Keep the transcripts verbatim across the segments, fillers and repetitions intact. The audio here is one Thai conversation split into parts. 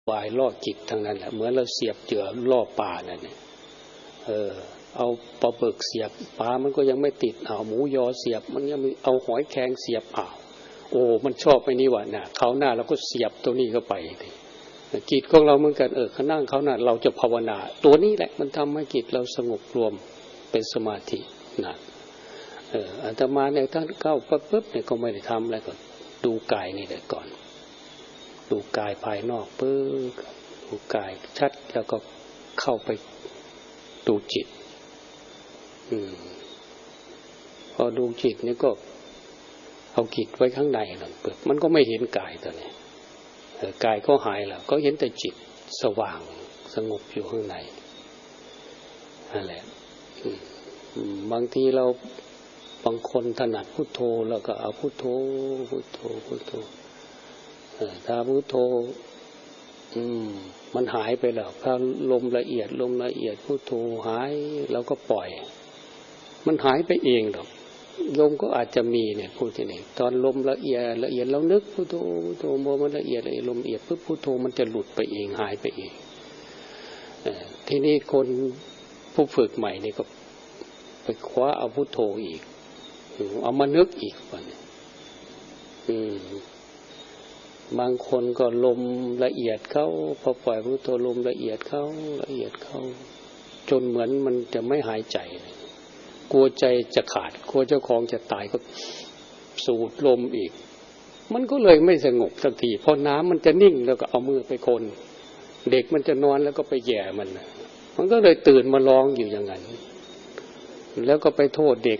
วายล่อจิตทั้งนั้นแหละเหมือนเราเสียบเจือล่อปลานั่นเนี่ยเออเอาปลาบึกเสียบปลามันก็ยังไม่ติดเอาหมูยอเสียบมันยังมีเอาหอยแครงเสียบอ้าวโอ้มันชอบไปนี่วะน่ะเขาหน้าเราก็เสียบตัวนี้เข้าไปจิตของเราเหมือนกันเออข้างหน้าเขาหน้าเราจะภาวนาตัวนี้แหละมันทำให้จิตเราสงบรวมเป็นสมาธินะเอออาตมาเนี่ยท่านเข้าปุ๊บเนี่ยก็ไม่ได้ทำอะไรก่อนดูกายนี่แหละก่อนดูกายภายนอกปึ๊บดูกายชัดแล้วก็เข้าไปดูจิตอืมพอดูจิตนี่ก็เอาจิตไว้ข้างในหน่อยปึ๊บมันก็ไม่เห็นกายตัวนี้กายก็หายแล้วก็เห็นแต่จิตสว่างสงบอยู่ข้างในนั่นแหละบางทีเราบางคนถนัดพุทโธแล้วก็เอาพุทโธพุทโธพุทโธถ้าพุทโธอืมมันหายไปแล้วถ้าลมละเอียดลมละเอียดพุทโธหายเราก็ปล่อยมันหายไปเองหรอกโยมก็อาจจะมีเนี่ยพูดที่นี่ตอนลมละเอียดละเอียดเรานึกพุทโธพุทโธโมมันละเอียดลมละเอียดปุ๊บพุทโธมันจะหลุดไปเองหายไปเองทีนี้คนผู้ฝึกใหม่นี่ก็ไปคว้าเอาพุทโธอีกเอามานึกอีกว่าเนี่ยอืมบางคนก็ลมละเอียดเข้าพอปล่อยพุทโธลมละเอียดเข้าละเอียดเข้าจนเหมือนมันจะไม่หายใจเลยกลัวใจจะขาดกลัวเจ้าของจะตายก็สูดลมอีกมันก็เลยไม่สงบสักทีพอน้ำมันจะนิ่งแล้วก็เอามือไปคนเด็กมันจะนอนแล้วก็ไปแย่มันมันก็เลยตื่นมาร้องอยู่อย่างนั้นแล้วก็ไปโทษเด็ก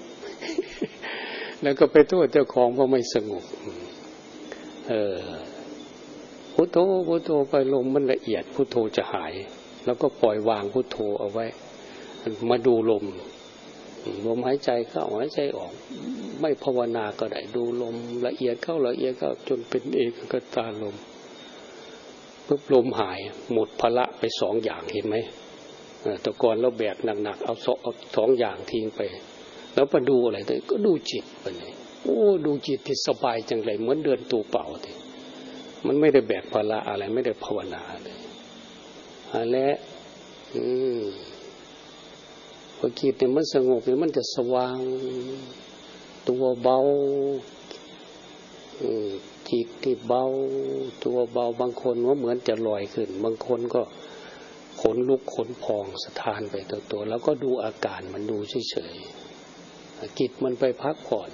แล้วก็ไปโทษเจ้าของเพราะไม่สงบเออพุทโธพุทโธไปลมมันละเอียดพุทโธจะหายแล้วก็ปล่อยวางพุทโธเอาไว้มาดูลมลมหายใจเข้าหายใจออกไม่ภาวนาก็ได้ดูลมละเอียดเข้าละเอียดเข้าจนเป็นเอกคตาลมปุ๊บลมหายหมดภาระไปสองอย่างเห็นไหมแต่ก่อนเราแบกหนักๆเอาสองอย่างทิ้งไปแล้วมาดูอะไรก็ดูจิตไปเลยโอ้ดูจิตที่สบายจังเลยเหมือนเดินตัวเปล่าทีมันไม่ได้แบกภาระอะไรไม่ได้ภาวนาเลยและอืมพอจิตเนี่ยมันสงบเนี่ยมันจะสว่างตัวเบาจิตที่เบาตัวเบาบางคนว่าเหมือนจะลอยขึ้นบางคนก็ขนลุกขนพองสะท้านไปตัวตัวแล้วก็ดูอาการมันดูเฉยๆจิตมันไปพักผ่อน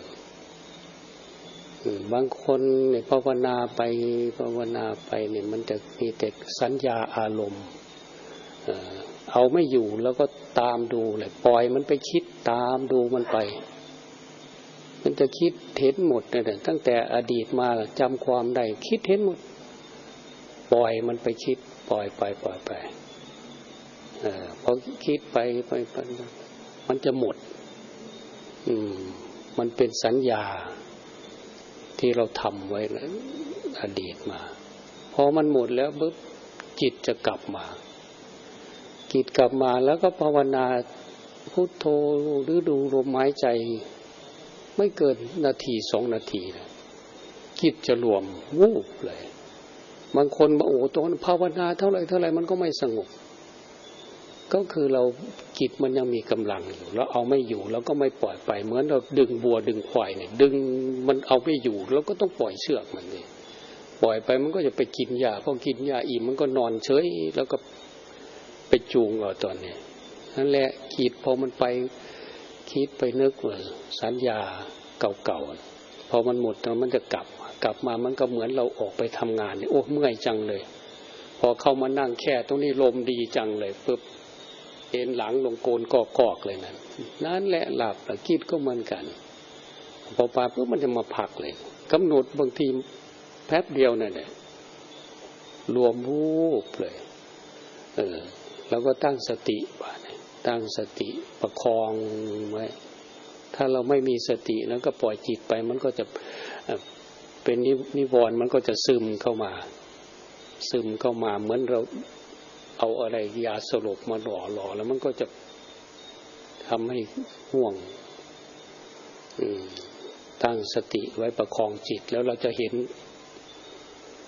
บางคนเนี่ยภาวนาไปภาวนาไปเนี่ยมันจะมีแต่สัญญาอารมณ์เอาไม่อยู่แล้วก็ตามดูเลยปล่อยมันไปคิดตามดูมันไปมันจะคิดเห็นหมดเนี่ยตั้งแต่อดีตมาจำความได้คิดเห็นหมดปล่อยมันไปคิดปล่อยไปปล่อยไปเออพอคิดไปไปไปมันจะหมดอืมมันเป็นสัญญาที่เราทำไว้นะอดีตมาพอมันหมดแล้วปุ๊บจิตจะกลับมาจิตกลับมาแล้วก็ภาวนาพุทโธหรือดูลมหายใจไม่เกินนาทีสองนาทีจิตจะรวมวูบเลยบางคนบอกโอ้ตอนภาวนาเท่าไรเท่าไรมันก็ไม่สงบก็คือเราจิตมันยังมีกำลังอยู่แล้วเอาไม่อยู่แล้วก็ไม่ปล่อยไปเหมือนเราดึงบัวดึงควายเนี่ยดึงมันเอาไม่อยู่แล้วก็ต้องปล่อยเชือกมันเลยปล่อยไปมันก็จะไปกินหญ้าพอกินหญ้าอิ่มมันก็นอนเฉยแล้วก็ไปจูงเอาตอนนี้นั่นแหละจิตพอมันไปคิดไปนึกว่าสัญญาเก่าๆพอมันหมดแล้วมันจะกลับกลับมามันก็เหมือนเราออกไปทำงานเนี่ยโอ้เมื่อยจังเลยพอเข้ามานั่งแค่ตรงนี้ลมดีจังเลยปึ๊บเอ็นหลังลงโกนกอกๆเลยนั่นนั่นแหละหลับแล้วคิดก็เหมือนกันพอปาปุ๊บมันจะมาพักเลยกำหนดบางทีแป๊บเดียวนั่นแหละรวมวูบเลยเออแล้วก็ตั้งสติบ้างตั้งสติประคองไว้ถ้าเราไม่มีสติแล้วก็ปล่อยจิตไปมันก็จะเป็นนิวรณ์มันก็จะซึมเข้ามาซึมเข้ามาเหมือนเราเอาอะไรยาสลบมาหล่อหล่อแล้วมันก็จะทำให้ห่วงตั้งสติไว้ประคองจิตแล้วเราจะเห็น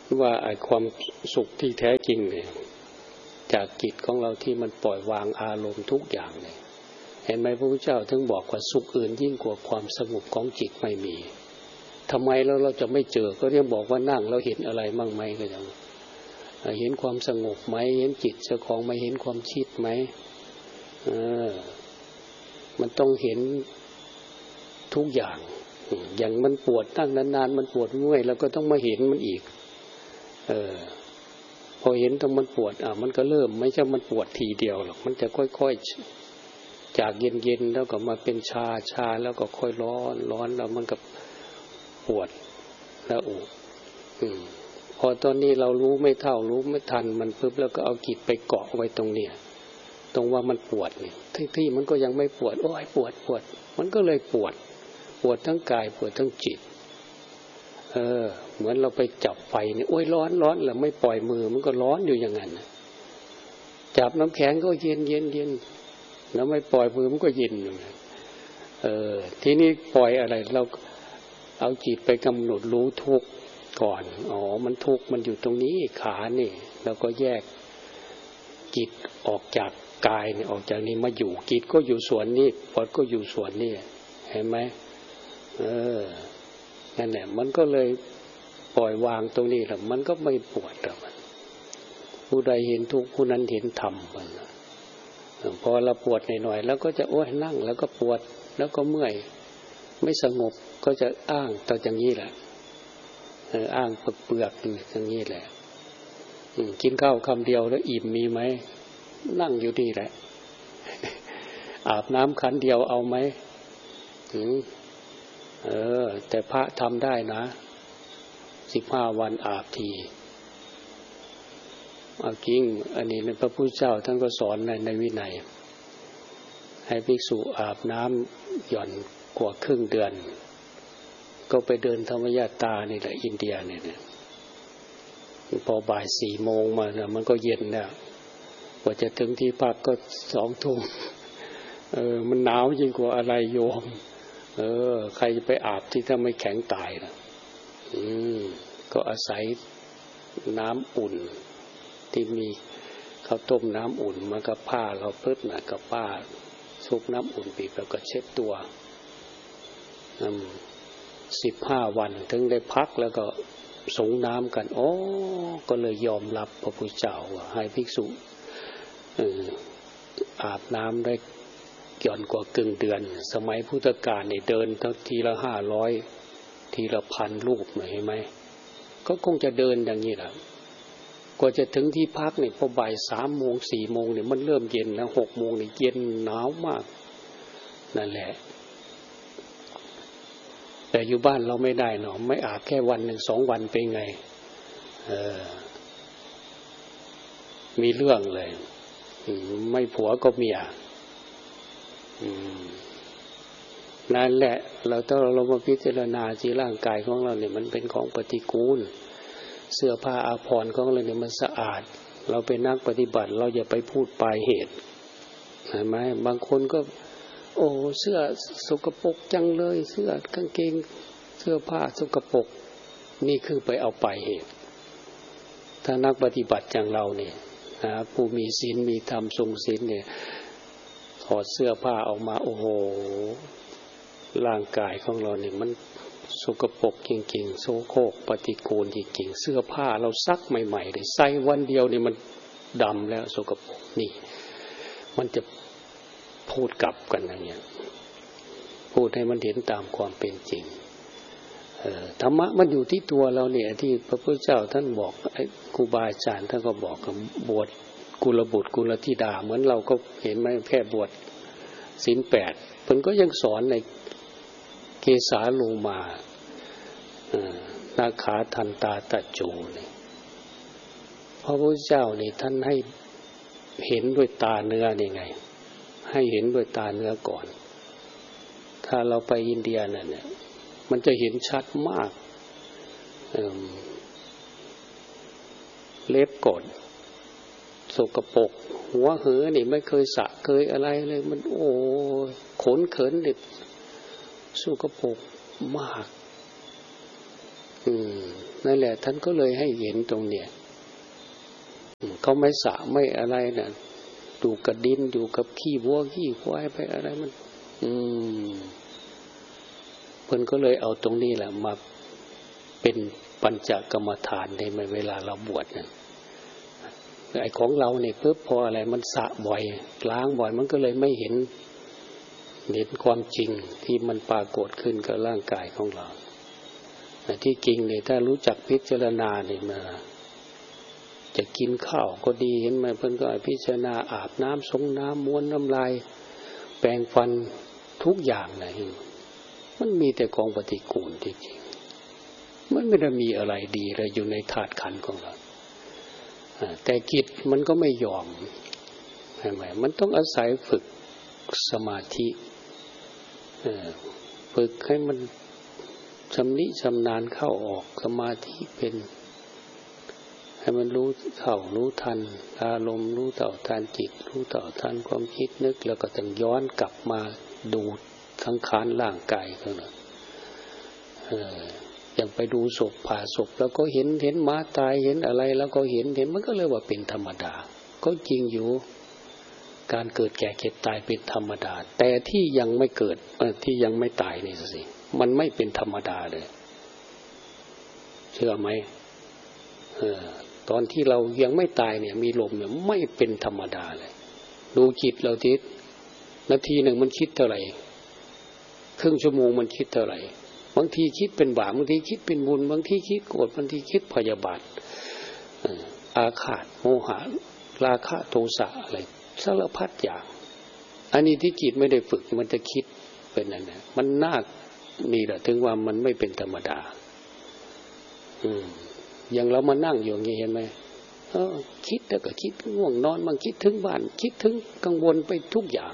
ว่าไอ้ความสุขที่แท้จริงเนี่ยจากจิตของเราที่มันปล่อยวางอารมณ์ทุกอย่างเลยเห็นไหมพระพุทธเจ้าถึงบอกว่าสุขอื่นยิ่งกว่าความสงบของจิตไม่มีทำไมแล้วเราจะไม่เจอก็เรียกบอกว่านั่งเราเห็นอะไรมั่งไหมก็ยังเห็นความสงบไหมเห็นจิตเจ้าของไหมเห็นความคิดไหมเออมันต้องเห็นทุกอย่างอย่างมันปวดนั่งนานๆมันปวดเมื่อยแล้วก็ต้องมาเห็นมันอีกเออพอเห็นตรงมันปวดอ่ะมันก็เริ่มไม่ใช่มันปวดทีเดียวหรอกมันจะค่อยๆจากเย็นๆแล้วก็มาเป็นชาชาแล้วก็ค่อยร้อนร้อนแล้วมันก็ปวดแล้วอุอืมพอตอนนี้เรารู้ไม่เท่ารู้ไม่ทันมันปุ๊บแล้วก็เอาจิตไปเกาะไว้ตรงเนี้ยตรงว่ามันปวดนี่ที่ที่มันก็ยังไม่ปวดโอ้ยปวดปวดมันก็เลยปวดปวดทั้งกายปวดทั้งจิตเออเหมือนเราไปจับไฟนี่โอ้ยร้อนร้อนแล้วไม่ปล่อยมือมันก็ร้อนอยู่อย่างนั้นจับน้ำแข็งก็เย็นเย็นเย็นแล้วไม่ปล่อยมือมันก็เย็นอยู่เออทีนี้ปล่อยอะไรเราเอาจิตไปกำหนดรู้ทุกข์ก่อนอ๋อมันทุกข์มันอยู่ตรงนี้ขานี่แล้วก็แยกจิตออกจากกายนี่ออกจากนี้มาอยู่จิตก็อยู่ส่วนนี้ปอดก็อยู่ส่วนนี้เห็นไหมเออนั่นแหละมันก็เลยปล่อยวางตรงนี้แหละมันก็ไม่ปวดหรอกผู้ใดเห็นทุกข์ผู้นั้นเห็นธรรมมันพอเราปวดหน่อยๆแล้วก็จะโอ้ยนั่งแล้วก็ปวดแล้วก็เมื่อยไม่สงบก็จะอ้างต่ออย่างนี้แหละเอออ้างเปลือกอยู่อย่างนี้แหละกินข้าวคำเดียวแล้วอิ่มมีไหมนั่งอยู่ดีแหละอาบน้ำขันเดียวเอาไหมถึงเออแต่พระทำได้นะสิบห้าวันอาบทีเอาจริงอันนี้พระพุทธเจ้าท่านก็สอนในในวินัยให้ภิกษุอาบน้ำหย่อนกว่าครึ่งเดือนก็ไปเดินธรรมยาตรานี่แหละอินเดียเนี่ยพอบ่ายสี่โมงมาเนี่ยมันก็เย็นแล้วกว่าจะถึงที่พักก็สองทุ่มเออมันหนาวยิ่งกว่าอะไรโยมเออใครจะไปอาบที่ถ้าไม่แข็งตายนะอืมก็อาศัยน้ำอุ่นที่มีข้าวต้มน้ำอุ่นมันก็ผ้าเราเพิ่มหน่อยกับผ้าซุกน้ำอุ่นบีบแล้วก็เช็ดตัวอืมสิบห้าวันถึงได้พักแล้วก็สงน้ำกันโอ้ก็เลยยอมรับพระพุทธเจ้าว่าให้ภิกษุเอออาบน้ำได้หย่อนกว่ากึ่งเดือนสมัยพุทธกาลเนี่ยเดินทีละห้าร้อยทีละพันรูปหน่อยเห็นไหมก็คงจะเดินอย่างนี้แหละกว่าจะถึงที่พักเนี่ยพอบ่ายสามโมงสี่โมงเนี่ยมันเริ่มเย็นแล้วหกโมงเนี่ยเย็นหนาวมากนั่นแหละแต่อยู่บ้านเราไม่ได้เนาะไม่อาบแค่วันหนึ่งสองวันเป็นไงเออมีเรื่องเลยไม่ผัวก็เมียนั่นแหละเราต้องเรามาพิจารณาที่ร่างกายของเราเนี่ยมันเป็นของปฏิกูลเสื้อผ้าอาภรณ์ของเราเนี่ยมันสะอาดเราเป็นนักปฏิบัติเราอย่าไปพูดปลายเหตุเห็นไหมบางคนก็โอ้เสื้อสกปรกจังเลยเสื้อกางเกงเสื้อผ้าสกปรกนี่คือไปเอาปลายเหตุถ้านักปฏิบัติอย่างเราเนี่ยนะผู้มีศีลมีธรรมทรงศีลเนี่ยถอดเสื้อผ้าออกมาโอ้โหร่างกายของเราเนี่ยมันสกปรกจริงๆโสโครกปฏิกูลจริงๆเสื้อผ้าเราซักใหม่ๆเลยใส่วันเดียวนี่มันดำแล้วสกปรกนี่มันจะพูดกลับกันอย่างเงี้ยพูดให้มันเห็นตามความเป็นจริงเอ่อธรรมะมันอยู่ที่ตัวเราเนี่ยที่พระพุทธเจ้าท่านบอกไอ้ครูบาอาจารย์ท่านก็บอกกับบวชกุลบุตรกุลธิดาเหมือนเราก็เห็นไหมแค่บวชศีลแปดเพิ่นก็ยังสอนในเกสาโลมานาขาทันตาตะโจนี่พระพุทธเจ้านี่ท่านให้เห็นด้วยตาเนื้อนี่ไงให้เห็นด้วยตาเนื้อก่อนถ้าเราไปอินเดียนั่นเนี่ยมันจะเห็นชัดมากเอ่อเล็บกดสกปรกหัวเหอนี่ไม่เคยสระเคยอะไรเลยมันโอ้ขนเขินเด็ดสกปรกมากอืมนั่นแหละท่านก็เลยให้เห็นตรงเนี้ยเขาไม่สะไม่อะไรน่ะอยู่กับดินอยู่กับขี้วัวขี้ควายไปอะไรมันอืมเพิ่นก็เลยเอาตรงนี้แหละมาเป็นปัญจกรรมฐานในเวลาเราบวชนั่นไอ้ของเราเนี่ยปุ๊บพออะไรมันสะบ่อยล้างบ่อยมันก็เลยไม่เห็นเห็นความจริงที่มันปรากฏขึ้นกับร่างกายของเราแต่ที่จริงเนี่ยถ้ารู้จักพิจารณาเนี่ยมาจะกินข้าวก็ดีเห็นไหมเพิ่นก็พิจารณาอาบน้ำสงน้ำม้วนน้ำลายแปรงฟันทุกอย่างนะมันมีแต่ของปฏิกูลจริงๆมันไม่ได้มีอะไรดีอะไรอยู่ในธาตุขันธ์ของเราแต่จิตมันก็ไม่ยอมใช่ไหมมันต้องอาศัยฝึกสมาธิฝึกให้มันชำนิชำนาญเข้าออกสมาธิเป็นให้มันรู้เท่ารู้ทันอารมณ์รู้เท่าทันจิตรู้เท่าทันความคิดนึกแล้วก็ต้องย้อนกลับมาดูสังขารร่างกายเขาหน่อยอย่างไปดูศพผ่าศพแล้วก็เห็นเห็นหมาตายเห็นอะไรแล้วก็เห็นเห็นมันก็เลยว่าเป็นธรรมดาก็จริงอยู่การเกิดแก่เจ็บตายเป็นธรรมดาแต่ที่ยังไม่เกิดที่ยังไม่ตายนี่สิมันไม่เป็นธรรมดาเลยเชื่อไหมเออตอนที่เรายังไม่ตายเนี่ยมีลมเนี่ยไม่เป็นธรรมดาเลยดูจิตเราทิศนาทีหนึ่งมันคิดเท่าไหร่ครึ่งชั่วโมงมันคิดเท่าไหร่บางทีคิดเป็นบาปบางทีคิดเป็นบุญบางทีคิดโกรธบางทีคิดพยาบาทอาฆาตโมหะราคะโทสะอะไรสารพัดอย่างอันนี้ที่จิตไม่ได้ฝึกมันจะคิดเป็นนั่นนะมันน่านี่แหละถึงว่ามันไม่เป็นธรรมดาอืมอย่างเรามานั่งอยู่อย่างนี้เห็นไหมเออคิดแล้วก็คิดง่วงนอนบางคิดถึงบ้านคิดถึงกังวลไปทุกอย่าง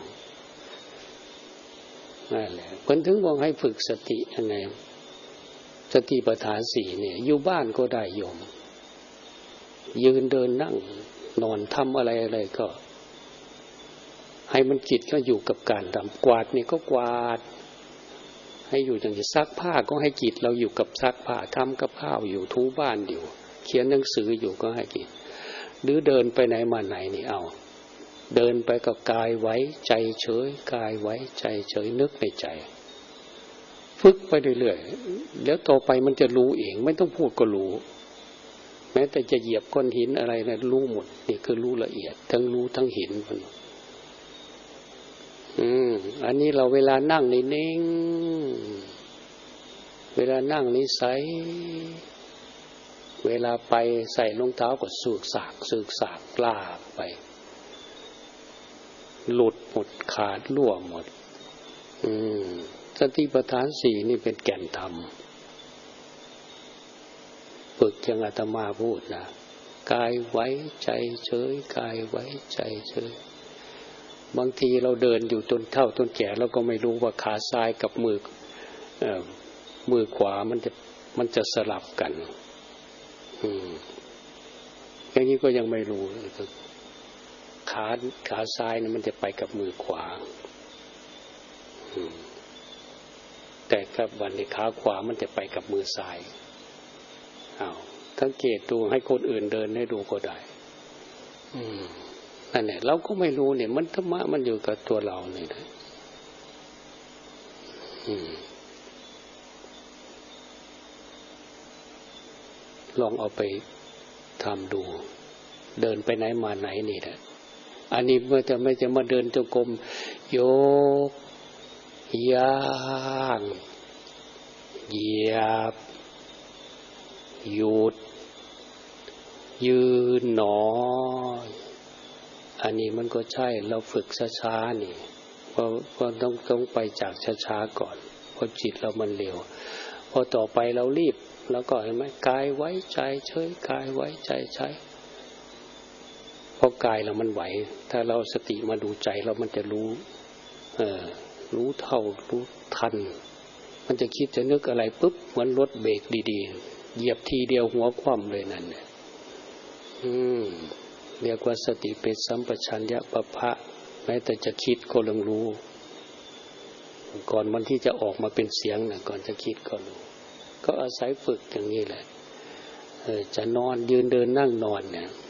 นั่นแหละเพิ่นถึงบอกให้ฝึกสติยังไงสติปัฏฐานสี่เนี่ยอยู่บ้านก็ได้โยมยืนเดินนั่งนอนทำอะไรอะไรก็ให้มันจิตก็อยู่กับการทำกวาดนี่ก็กวาดให้อยู่อย่างนี้ซักผ้าก็ให้จิตเราอยู่กับซักผ้าทำกับข้าวอยู่ทูบ้านอยู่เขียนหนังสืออยู่ก็ให้จิตหรือเดินไปไหนมาไหนนี่เอาเดินไปกับกายไว้ใจเฉยกายไว้ใจเฉยนึกในใจฝึกไปเรื่อยๆแล้วต่อไปมันจะรู้เองไม่ต้องพูดก็รู้แม้แต่จะเหยียบก้อนหินอะไรนะรู้หมดนี่คือรู้ละเอียดทั้งรู้ทั้งเห็นมันอืมอันนี้เราเวลานั่งนี่นิ่งเวลานั่งนี่ใสเวลาไปใส่รองเท้าก็สึกสากสึกสากลากไปหลุดหมดขาดรั่วหมดอืมสติปัฏฐานสี่นี่เป็นแก่นธรรมฝึกอย่างอาตมาพูดนะกายไว้ใจเฉยกายไว้ใจเฉยบางทีเราเดินอยู่จนเฒ่าจนแก่เราก็ไม่รู้ว่าขาซ้ายกับมือเอ่อมือขวามันจะมันจะสลับกันอืมอย่างนี้ก็ยังไม่รู้ขาขาซ้ายเนี่ยมันจะไปกับมือขวาอืมแต่กับวันในขาขวามันจะไปกับมือซ้ายอ้าวสังเกตดูให้คนอื่นเดินให้ดูก็ได้อืมนั่นแหละเราก็ไม่รู้เนี่ยมันธรรมะมันอยู่กับตัวเราเนี่ยนะอืมลองเอาไปทำดูเดินไปไหนมาไหนนี่แหละอันนี้เมื่อจะไม่จะมาเดินจงกรมโยกย่างเหยียบหยุดยืนหนออันนี้มันก็ใช่เราฝึกช้าๆนี่เพราะเพราะต้องต้องไปจากช้าๆก่อนเพราะจิตเรามันเร็วพอต่อไปเรารีบแล้วก็เห็นไหมกายไว้ใจเฉยกายไว้ใจใช้เพราะกายเรามันไหวถ้าเราสติมาดูใจเรามันจะรู้เออรู้เท่ารู้ทันมันจะคิดจะนึกอะไรปุ๊บเหมือนรถเบรกดีๆเหยียบทีเดียวหัวคว่ำเลยนั่นเนี่ยอืมเรียกว่าสติเป็นสัมปชัญญะปภะแม้แต่จะคิดก็ต้องรู้ก่อนมันที่จะออกมาเป็นเสียงนะก่อนจะคิดก็รู้ก็อาศัยฝึกอย่างนี้แหละจะนอนยืนเดินนั่งนอนเนี่ย